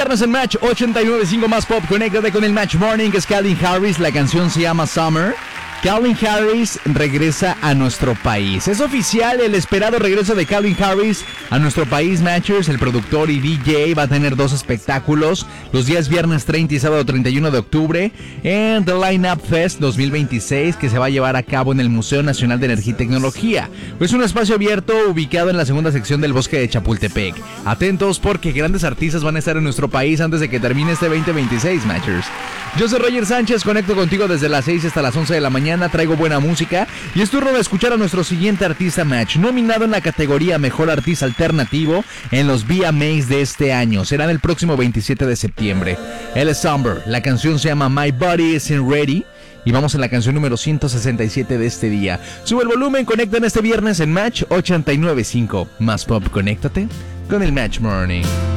viernes en Match 89.5 más pop. Conéctate con el Match Morning, que es Calvin Harris. La canción se llama Summer. Calvin Harris regresa a nuestro país. Es oficial el esperado regreso de Calvin Harris a nuestro país, Matchers. El productor y DJ va a tener 2 espectáculos los días viernes 30 y sábado 31 de octubre en The Line-Up Fest 2026, que se va a llevar a cabo en el Museo Nacional de Energía y Tecnología. Es un espacio abierto ubicado en la segunda sección del Bosque de Chapultepec. Atentos porque grandes artistas van a estar en nuestro país antes de que termine este 2026, Matchers. Yo soy Roger Sánchez, conecto contigo desde las 6 hasta las 11 de la mañana, traigo buena música y es turno de escuchar a nuestro siguiente artista Match, nominado en la categoría Mejor Artista Alternativo en los VMAs de este año. Será el próximo 27 de septiembre. Él es Somber, la canción se llama My Body Isn't Ready y vamos en la canción número 167 de este día. Sube el volumen, conecta en este viernes en Match 89.5. Más pop, conéctate con el Match Morning.